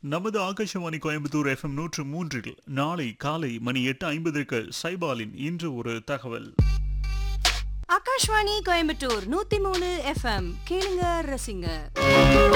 நமது ஆகாஷவாணி கோயம்புத்தூர் FM 103 நாளை காலை மணி 8:50 சைபாலின் இன்று ஒரு தகவல். ஆகாஷ்வாணி கோயம்புத்தூர் 103 FM கேளுங்க ரசிங்க.